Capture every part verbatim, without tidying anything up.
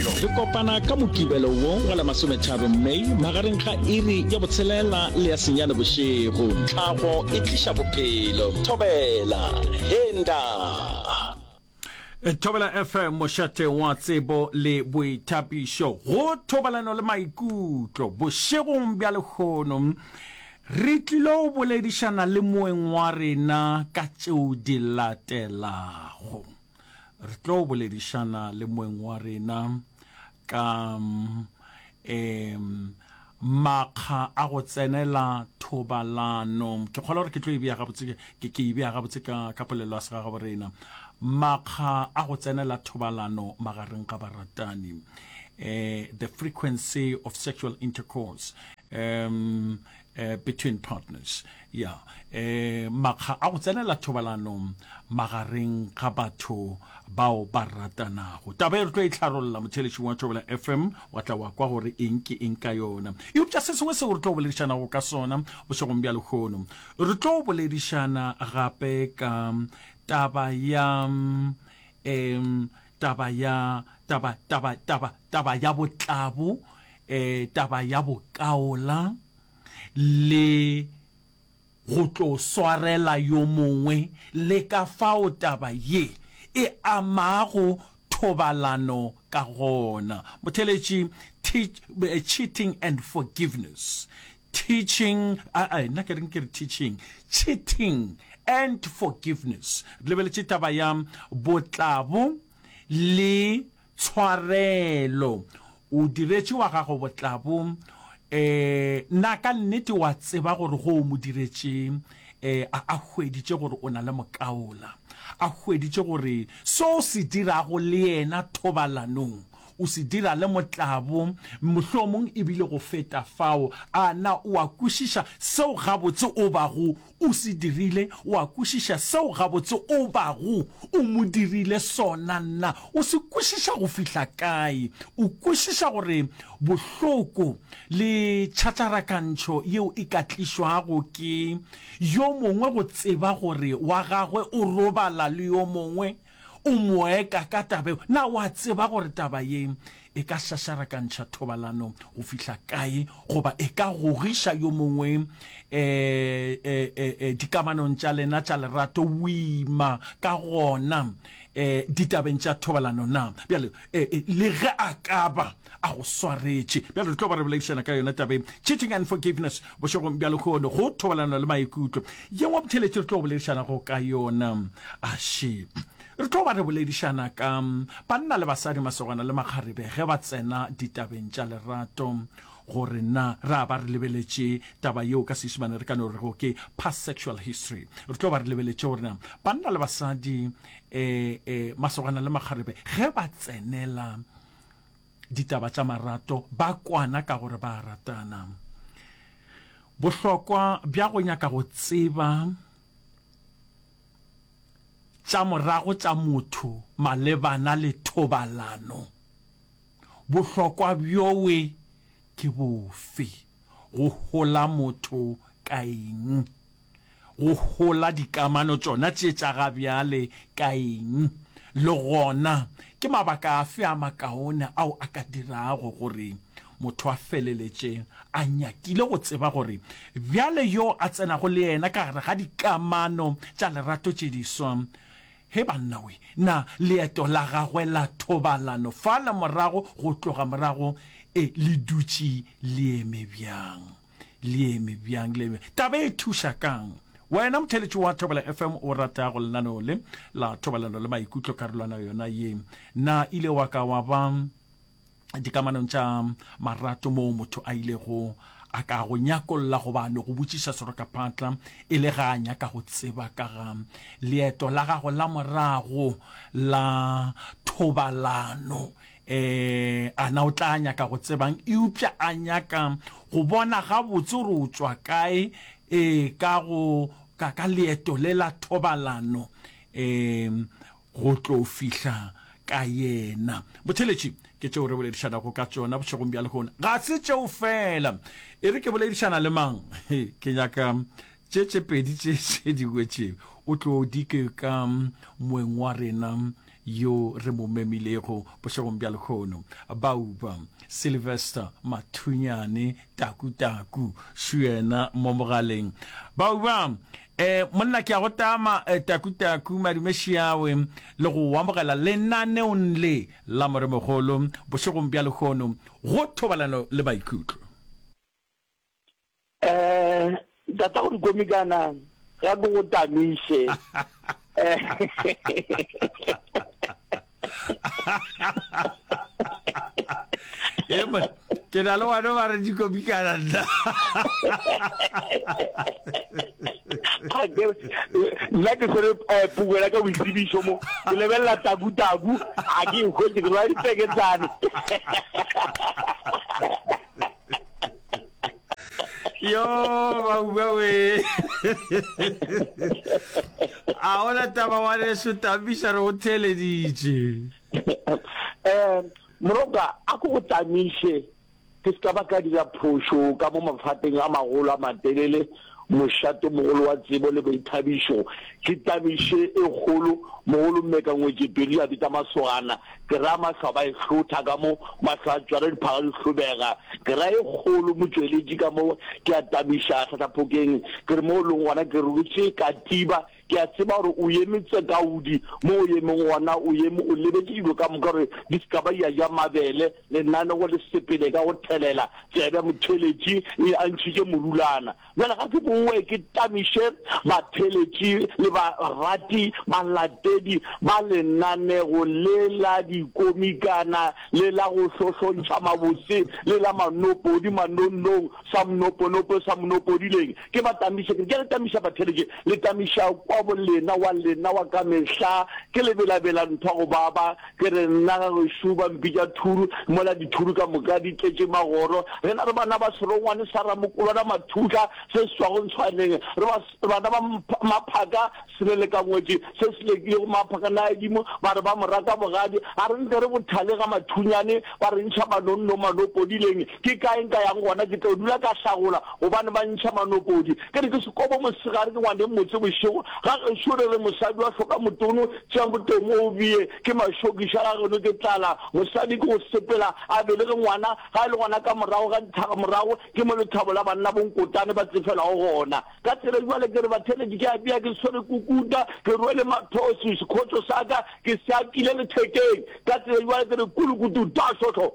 radio. Re kopana ka mokibelo wo wa la masometharo Mei magareng ga iri ya botshelela le ya senyane bošego. Tlhago e tliša bophelo. Thobela Henda. Thobela F M mošate wa tsebo le boitapišo go thobalano le maikutlo bošegong bja lekgono re tlilo boledišana le moeng wa rena ka tšeo di latelago. Re tlo boledišana le moeng wa rena ka um, makga a go tsenela thobalano. Ke kgola gore ke tlo e bea gabotse ke ke e bea gabotse ka ka polelo a se ga borena. Makga a go tsenela thobalano magareng ga baratani. Uh, the frequency of sexual intercourse um, uh, between partners. Yeah. Uh, makga a go tsenela thobalano magareng ga batho bao ba ratanago. Taba e re tlo e tlharolla motheletši wa Thobela F M wa tla wa kwa gore eng ke eng ka yona. E upša se sengwe se re tlo boledišana go ka sona bošegong bja lekgono. Re tlo boledišana gape ka taba ya um, taba ya taba taba taba taba ya botlabo eh taba ya bokaola le go tlo swarela yo mongwe le ka fao taba ye e amago thobalano ka gona. Motheletši cheating and forgiveness. Teaching uh, na ke reng ke teaching cheating and forgiveness. Lebeletse taba ya botlabo le tshwarelo. O diretše wa gago botlabo eh na ka nnete wa tseba gore go mo diretše eh a hweditše gore o na le mokaola, a hweditše gore so se dirago le yena thobalanong o se dira le motlabo mohlomong e bile go feta fao a na o a kwešiša seo gabotse o bago o se dirile, o a kwešiša seo gabotse o bago o mo dirile sona nna o se kwešiša go fihla kae, o kwešiša gore bohloko le tšhatšarakantšho yeo e ka tlišwago ke yo mongwe go tseba gore wa gagwe o robala le yo mongwe o moeka ka tabe na wa tseba gore taba ye e ka šašarakantšha thobalano go fihla kae goba e ka gogiša yo mongwe eh eh eh dikamanong tša lena tša lerato wima ka gona eh ditabeng tša thobalano na bjale le ge a ka ba a go swaretše bjale re tlo ba re boledišana ka yona tabe cheating and forgiveness bošegong bja lekgono go thobalano le maikutlo ye wa botheletše re tlo boledišana go ka yona ashe. Re tlo ba re boledišana ka banna le basadi masogana le makgarebe ge ba tsena ditabeng tša lerato gore na ra ba re lebeletše taba yeo ka seesimane re ka no re go ke past sexual history. Re tlo ba re lebeletše gore na banna le basadi eh eh masogana le makgarebe ge ba tsenela ditaba tša marato ba kwana ka gore ba ratana. Bohlokwa bja go nyaka go tseba tša morago tša motho malebana le thobalano. Bohlokwa bjowe ke bofe? Go hola motho ka eng? Go hola dikamano tšona tše tša gabjale ka eng? Le gona ke mabaka afe a makaone ao a ka dirago gore motho a feleletše a nyakile go tseba gore bjale yo a tsenago le yena ka gare ga dikamano tša lerato tše diswa he banna we na leeto la gagwe la thobalano fa la morago go tloga morago e le dutše le eme bjang le eme bjang le taba e thuša kang. Wena motheletši wa Thobela F M o rata go lenaneo le la thobalano le maikutlo karolwana yona ye na ile wa ka wa ba dikamanong tša marato mo motho a ile go a ka go nyakolla go bane go botšiša soro ka patla e le ga nyaka go tseba ka ga leeto la gago la morago la thobalano eh ana o tla nyaka go tsebang e upša a nyaka go bona ga botse re o tswa kae e ka go ka ka leeto le la thobalano eh go tlo fihla ka yena. Motheletši ke tšeo re boledišana go ka tšona bošegong bja lekgona ga se tšeo fela e re ke boledišana le mang ke nyaka tše tše pedi tše tše dingwe tše o tlo dike ka moeng wa rena yo re mo memilego bošegong bja lekgono bauba Sylvester Mathunyane Taku-Taku Shuena mo mogaleng bauba eh monna ke a go tama Taku-Taku marimešiawe le go amogela lenaneong le la moremogolo bošegong bja lekgono go thobalano le maikutlo eh data go komikana ga go tamishe eh eh man ke na lo ano ba re di komikana nna nna ke sore puela ka boitsebišo mo ke lebelela Taku-Taku a ke go ke ba di peketsane yo baubawe ahora taba wa re su tabisa ro teledije eh moroka a go tamishe ke ska ba ka dira phosho ka mo mafateng a magolo a matelele moshato mogolo wa tsebo le boithabišo ke tamishe e golo mogolo mmeka ngwetse pedi a bita masogana ke ra mahlaba e hlotha ka mo mahlatswara diphaga di hlobega ke ra e golo motsweletši ka mo ke a tamisha tlhatlhapokeng ke re mo leng ngwana ke rutse ka tiba ke a tseba gore o emetse kaudi mo o emeng gona o eme o lebetse dilo ka moka gore di seka ba ya ja mabele lenane go le sepele ka go thelela tsebe motheletši e a ntšhitše morulana jale ga ke bongwe ke tamishe batheletši le barati balatedi ba lenanego le la dikomikana le la go hlohlontšha mabotse le la manopodi manonnong sa mnoponopo sa mnopodileng ke ba tamishe ke le tamisha batheletši le tamisha kwa bolena wa lena wa ka mehla ke le belabela ntho go baba ke re nna go shuba mpitša thuru mola dithuru ka moka di tletše magoro re na re bana ba serongwane sa ramokolwana mathutla se swa go ntshwaneng re bana ba maphaka se le ka ngwetse se se le go maphaka na edimo ba re ba moraka bogadi a re ntse re bothale ga mathunyane ba re ntšha manonno manopodileng ke kae nka yang gona ke tlo dula ka hlagola gobane ba ntšha manopodi ke re ke sekobo mosegare ke ngwane motse bošego ga re shure re mosadi wa hloka motono tša boteng o bie ke mašokiša ga geno ke tlala mosadi ke go sepela a bele ge ngwana ga e le gona ka morago ga nthaga morago ke mo lethabo la banna bonkotane ba tsefela go gona ka tsela jwale ke re batheletši ke a bia ke swere kukuta ke rwele mathosi sekgotso sa ka ke se akile lethekeng ka tsela jwale ke re kulukutu ta sotho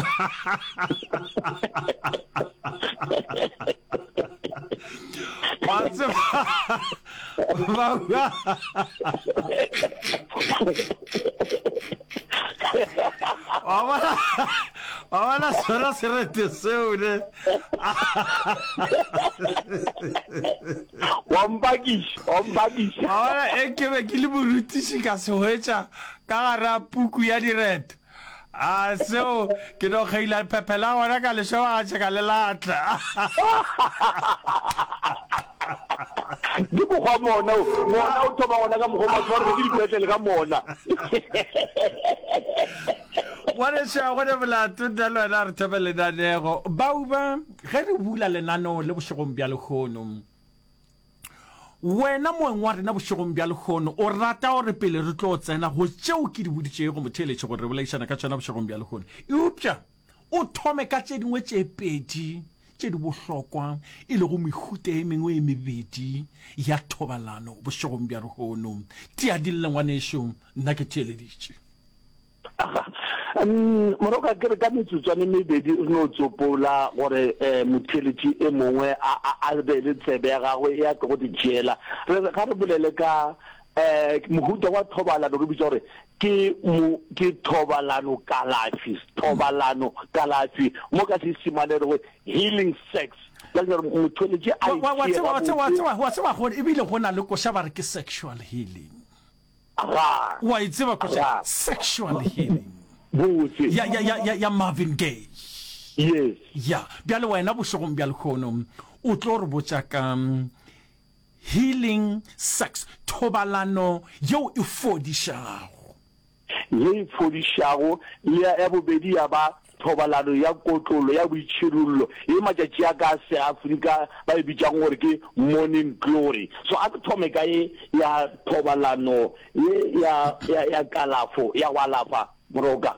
What's up? Ahora, ahora solo se retisune. Wambagish, wambagish. Ahora es que me quiero brutisir que se hecha cara puku ya directo. Ah, so que no hay la pepela ahora que le lleva a checar la lata. Di go ga mona mona o thoma gona ka mogoma tsware ke dipetlele ka mona What is your whatever la tudalo la tabele da nego bauba ge re bula lenano le bošegong bja lekgono wena moeng wa rena bošegong bja lekgono o rata gore pele re tlo tsena go tšeo ke di boditšego go motheletše gore re bolaišana ka tšona bošegong bja lekgono eupša o thome ka tše dingwe tše pedi tše di bohlokwa e le go mehute e mengwe e mebedi ya thobalano bošegong bja lekgono tia di lengwanešo nna ke theeleditše um moroka ke re ka metsotswane mebedi re no tsopola gore motheletši e mongwe a be le tsebe ya gagwe ya ke go di tšeela ga re bolele ka mohuta wa thobalano re bitsa gore ke ke thobalano kalafi thobalano kalafi mo ka se simane re healing sex la re motheletši a wa wa wa wa wa go ebile go na le ko sha ba re ke sexual healing ah wa itseba ko sexual healing botse ya ya ya ya Marvin Gaye yes ya bjale wena bošegong bja lekgono o tlo re botša ka healing sex thobalano yeo e fodišago ye e fodišago le ya bobedi ya ba thobalano ya kotlolo ya boitshirullo e matšatši a ka se Afrika ba e bitsang gore ke morning glory. So a thome ka e ya thobalano ya ya ya kalafo ya walafa Moroka.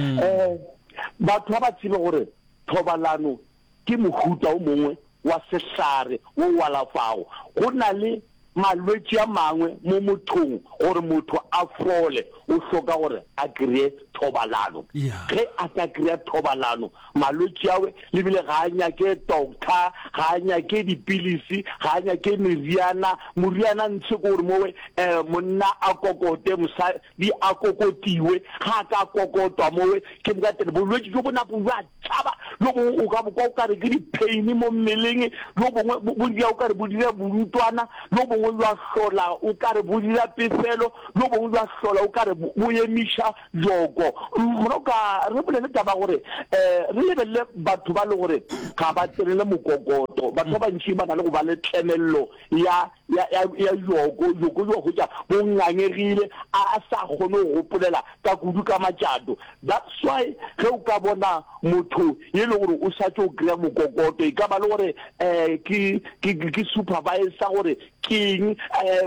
eh batho ba ba tsebe gore thobalano ke mohuta o mongwe wa sehlare o walafago. Go na le malwetse a mangwe mo mothong gore motho a fole o hloka gore a kreye thobalano. Ge a ka kreya thobalano malwetse awe le bile ga a nyake doctor, ga a nyake dipilisi, ga a nyake meriana. Moriana ntse gore mowe monna a kokote mosadi a kokotiwe, ga a ka kokotwa mowe ke mokatele bolwetse jo bo nako bo a tshaba, lo bongwe o ka bo o kare ke di-pain mo mmeleng, lo bongwe bo dia o kare bo dira borutwana, lo bongwe lwa hlola o kare bo dira pefelo, lo bongwe lwa hlola o kare bo emisha joko. Moroka re bolele taba gore eh re lebelle batho ba le gore ga ba tsenele mokokoto, batho ba ntši ba na le go ba le tlhemello ya ya ya joko joko jo go ja bo ngangegile a sa gone go gopolela ka kudu ka matšato. That's why ge o ka bona motho ye le gore o sa tšo kreya mokokoto e ka ba le gore eh ke ke supervisor gore king eh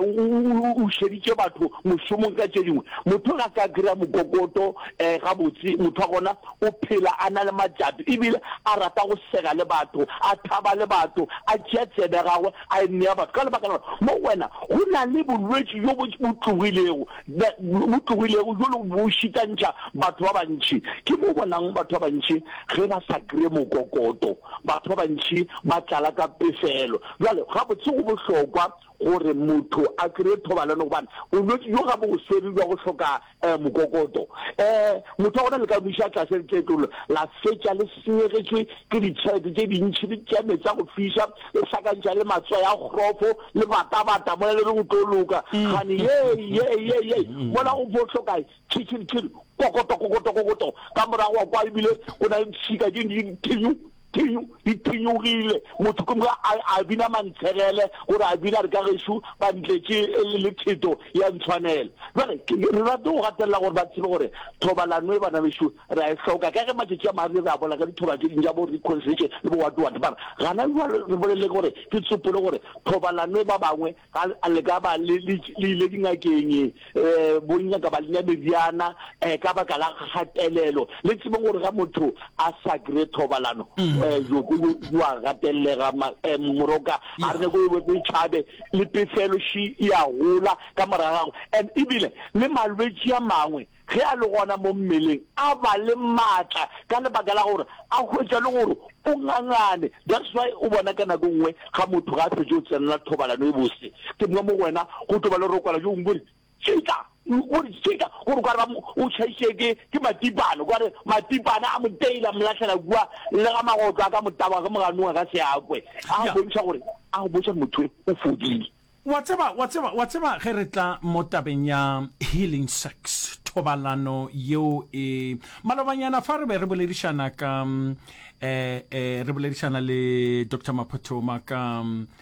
o sheditše batho mošomong ka tše dingwe. Motho ga ka kreya mokokoto eh ga botse motho a gona o phela a na le matšato ebile a rata go sega le batho, a thaba le batho, a tšea tsebe gagwe a e nea batho ka lebaka la mo wena go na le bolwetse jo bo tlogilego bo tlogilego jo le bo šitantšha batho ba bantši. Ke mo bonang batho ba bantši ge ba sa kreye mokokoto, batho ba bantši ba tlala ka pefelo. Jwale ga botse go bohlokwa gore motho a kreye thobalano gobane bolwetse jo ga bo go swere jwa go hloka mokokoto. eh motho a gona le ka buša tlase le tletlolo la fetša le senyegetswe ke ditšhelete tše dintšhi le tšea metsi a go fiša le hlakantša le matswa ya kgrofo le batabata mola le re go tlo loka gane ye ye ye ye mola go bo hlokae tšhitšhitšhiri kokoto kokoto kokoto ka morago wa kwa ebile o na le tšhika tše dithenyu tinyu itinyugile motho ko mga a bina mantshegele gore a bina re ka geshu ba ntletse le thito ya ntshwanela. Jwale ke re rata go gatella gore ba tsebe gore thobalano e bana beshu re a e hloka ka ge matšatši a mare re a bola ka dithoba tše dintša bo reconciliation le bo watu-watu bara gana re bolele gore ke tsopole gore thobalano e ba bangwe le ka ba le ile dingakeng um bonnya ka ba lenya mediana um ka baka la gatelelo le tsebeng gore ga motho a sa kreye thobalano eh yo go bua gatelega moroka a re go go tšhabe le pefelo shi ya gola ka morago and ibile le malwetse a mangwe ge a le gona mo mmeleng a ba le matla ka le bagala gore a hwetša le gore o ngangane. That's why o bona ka nako nngwe ga motho ga se jo tsenela thobalano e bose ke mo mo wena go toba le rokola jo ngwe tšika o tšika gore ka ra o tšhaitšeke ke matipano gore matipana a moteila mlatlhela bua le ga magotlo ka motaba ga moganong ga se akwe a bontšha gore a go botša motho o fodile. Wa tseba wa tseba wa tseba ge re tla mo tabeng ya healing sex thobalano yeo e malobanyana fa re be re boledišana ka eh eh re boledišana le Doctor Maphothoma ka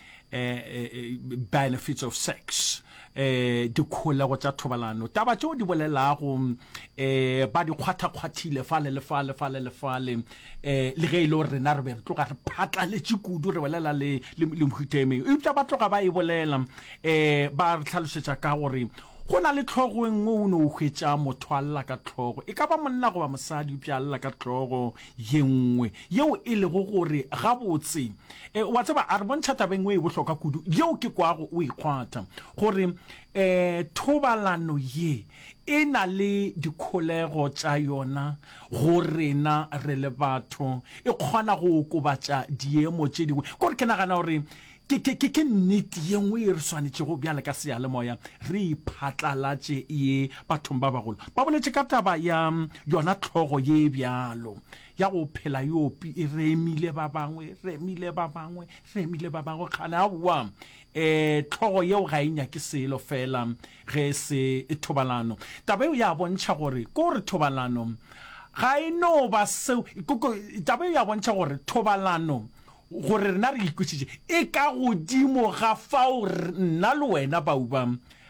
eh benefits of sex eh di kholego tša thobalano taba tšeo di bolelago eh ba di kgwathakgwathile fale le fale fale le fale eh le ge ile rena re be re tloga re phatlaletše kudu re bolela le le mhuteme e tla ba tloga ba e bolela eh ba re tlhalosetša ka gore go na le tlhogo engwe o ne o hwetša motho a lla ka tlhogo e ka ba monna goba mosadi o pša lla ka tlhogo ye nngwe yeo e lego gore gabotse um wa tseba a re bontšha taba engwe e bohlokwa kudu yeo ke kwago o ikgwatha gore um thobalano ye e na le dikholego tša yona go rena re le batho e kgona go okobatša diemo tše dingwe kore ke nagana gore ke ke ke nnete ye nngwe e re swanetše go bjale ka seyalemoya re iphatlalatše ye bathong ba bagolo ba boletše ka taba ya yona tlhogo ye bjalo ya go phela yopi e remile ba bangwe remile ba bangwe remile ba bangwe kgane a bua um tlhogo yeo ga e nyake selo fela ge se thobalano taba eo ya bontšha gore ko gore thobalano ga e no ba seo taba eo ya bontšha gore thobalano gore rena re ikwetšitše e ka godimo ga fao nna le wena bauba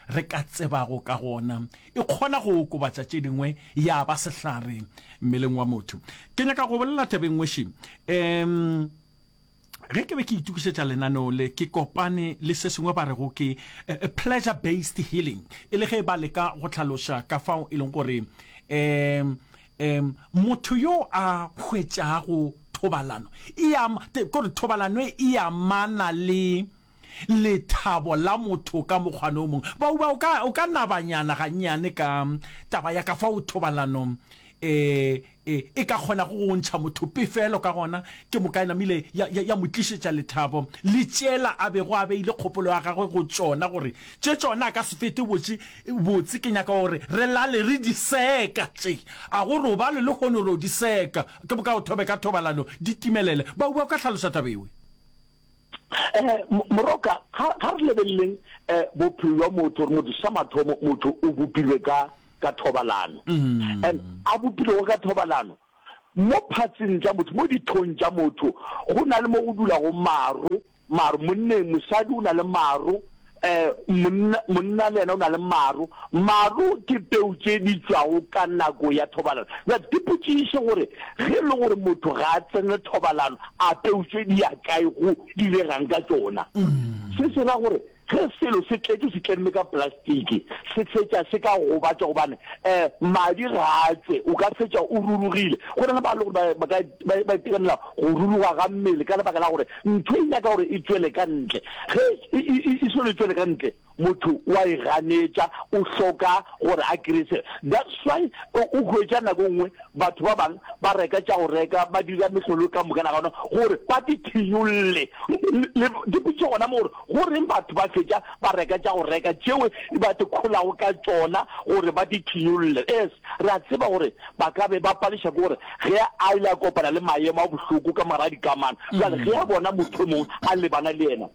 re ka tsebago ka gona e kgona go okobatša tše dingwe ya ba sehlare mmeleng wa motho. Ke nyaka go bolela Thabeng Ngweši um ge ke be ke itukišetša lenaneo le ke kopane le se sengwe ba rego ke uh, pleasure based healing e le ge ba leka go tlhaloša ka fao e leng gore um um motho yo a hwetšago thobalano e kore thobalano e amana le lethabo la motho ka mokgwana o mongwe ba o ka o ka nabanyana ga nnyane ka taba ya ka fao thobalano eh e e ka gona go ntšha motho pefelo ka gona ke mokaena mile ya ya motlišetša lethabo le tšela a bego a beile kgopolo ya gagwe go tšona gore tše tšona ka se fete botse botse ke nyaka gore re lale re di seka tše a go roba le le gone ro di seka ke boka o thobe ka thobalano di timelele ba bua ka tlhaloša tabewe eh Moroka ga re lebelleng eh bophelo wa motho motho sa mathomo motho o bopilwe ka ka thobalano and a bopilwe ka thobalano mo phatsing tša motho mo dithong tša motho go na le mo go dula go maru maru monne mosadi o na le maru eh monna monna le ena o na le maru maru ke peu tše di tswago ka nako ya thobalano ya dipotšiše gore ge le gore motho ga a tsene thobalano a peu tše di ya kae go di le gang ka tsona se se ra gore ge selo se tletse se tlemme ka plastiki se tsetša se ka go batša gobane eh madi gatse o ka tsetša o rurugile go na ba le gore ba ba itekanela go ruruga ga mmele ka lebaka la gore ntho e nyaka gore e tswele ka ntle ge e sole tswele ka ntle motho wa e ganetša o hloka gore a krese that's why o hwetša nako nngwe batho ba bang ba reka tša go reka ba dira mehlolo ka moka na gona gore ba di thiyolle di botše gona mo gore goreng batho ba fetša ba reka tša go reka tšeo ba te kholago ka tsona gore ba di thiyolle es re a tseba gore ba ka be ba pališa ke gore ge a ile a kopana le maemo a bohloko ka mara dikamano jale ge a bona motho mongwe a lebana le ena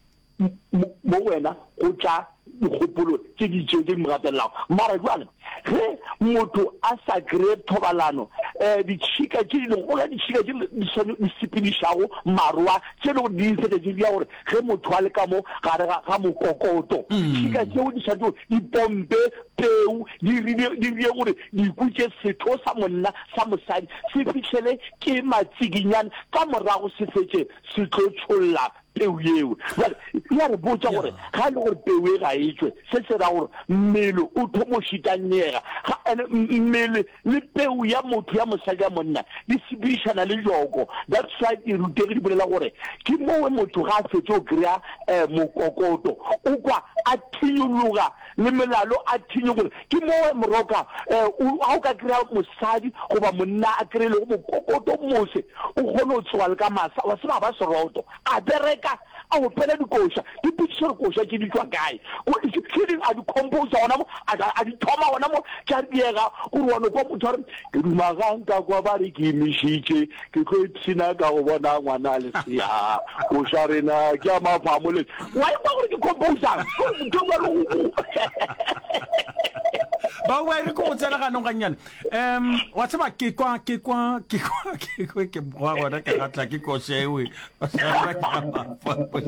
mo wena go tla dikgopolo tše di tšeo tše di mogatelelang mara jale ge motho a sa kry-e thobalano um ditšhika tše di leng go ya ditšhika tše di sepedišago maroa tše le gore di fete tše dia gore ge motho a le ka mo gare ga mokokoto tšhika tšeo di šate di pompe peu di rie gore di ikutše setho sa monna sa mosadi se fitlhele ke matsikinyane ka morago se fetše se tlo tšholla peu yeo ya re botša gore ga le gore peu e ga etswe se se ra gore mmele o thomo šitanyega mmele le peu ya motho ya mosadi ya monna di sepedišana le joko that's why e rutege di bolela gore ke mowe motho ga a fetse o kry-a mokokoto o kwa a thinyologa le melalo a thinyo gore ke mowe Moroka ga o ka kry-a mosadi goba monna a kry-ele go mokokoto mose o kgone o tsoga le ka masa wa seba ba seroto a bereka a go pela dikoša di pitšo dikoša tše di tšwa kae keding a di composa gona mo a di thoma gona mo tša diega gore wane kwa motho gore ke dumaganka kwa ba re ke emišitše ke tlo ipshina ka go bona ngwana a lesea koša rena ke a mafamo le wa ekwa gore ke composang ba wa re go tsela ga nong gannyane em wa tsaba ke kwa ke kwa ke kwa ke kwa ke bua gona ke gatla ke košewe o sa ka mafamo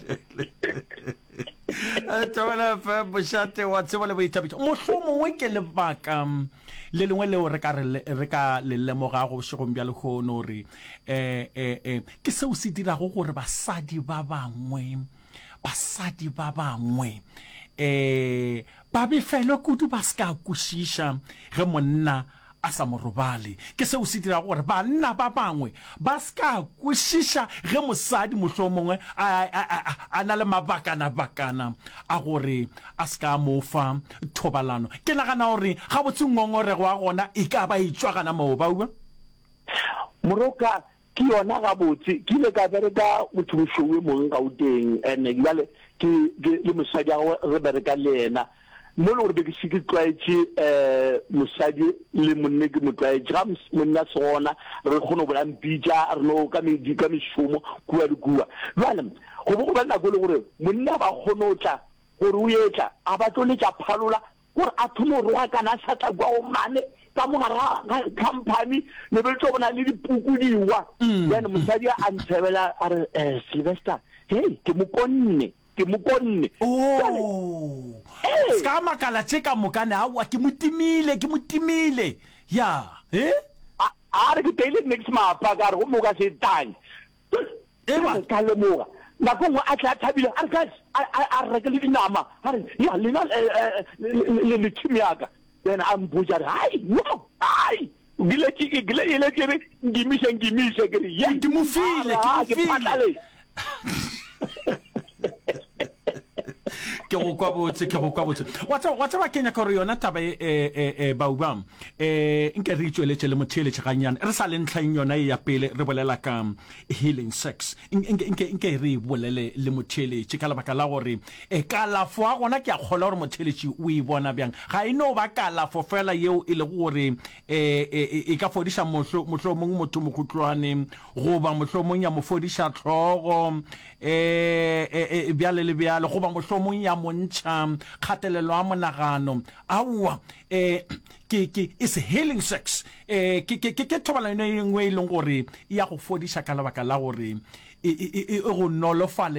Tobela fa bošate wa tseba le boithabišo mohlomongwe ke lebaka le lengwe leo re ka re ka le lemoga go šegong bja lekgono gore eh eh ke seo se dirago gore basadi ba bangwe basadi ba bangwe eh ba befelo kudu ba ska kwešiša ge monna a sa morobale ke seo se dira gore banna ba bangwe ba ska kwešiša ge mosadi mohlomongwe a na le mabakana bakana a gore a ska mo fa thobalano ke nagana gore ga botse ngongorego wa gona e ka ba itšwagana moo baua Moroka ke yona ga botse ke ile ka bereka motho mošowe mongwe Gauteng ene jale ke le mosadi re bereka le ena mo le gore be ke se ke tlwaetse um mosadi le monne ke mo tlwaetse ga monna sona re kgone go bolampitša re no ka mešomo kua le kua jale go bo go ba nako le gore monna ba kgone o tla gore o etla a ba tlo letša phalola gore a thome gore wa kana a sa tla kwa go mane ka mogara ga company le be tlo bona le dipukodiwa then mosadi a ntshebela a re um Sylvester hey ke mokonne ke mokonne oh ska makala tsheka mokane awa ke motimile ke motimile ya eh a re ke tele next mapa ka re go moka se tang e ba ka le moka na go a tla thabile a re ka a re ke le dinama a re ya lena le le tshimiaka then am buja hai no hai gile ki gile ile ke re ngimise ngimise ke re ya ke mofile ke mofile ke go kwa botse ke go kwa botse watsa watsa ba kenya ka re yona taba e e e baubam eh nke re itšweletse le mothele tsheganyana re sa le ntlhang yona ya pele re bolela ka healing sex nke nke nke re bolele le mothele tshekala baka la gore e kala fo a gona ke a khola gore mothele tshi o e bona bjang ga ino ba kala fo fela yeo e le gore eh e ka fodisha mohlo mohlo mong motho mo kutlwane go ba mohlo mong ya mo fodisha tlhogo eh e bjale le bjale go ba mohlo mong ya montsha khatelelo a monagano awa eh ke ke is healing sex eh ke ke ke thobalano e nngwe e leng gore ya go fodisha ka lebaka la gore e e go nolofale